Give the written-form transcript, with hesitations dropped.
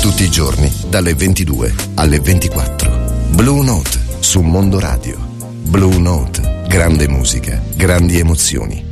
Tutti i giorni dalle 22 alle 24. Blue Note su Mondo Radio. Blue Note, grande musica, grandi emozioni.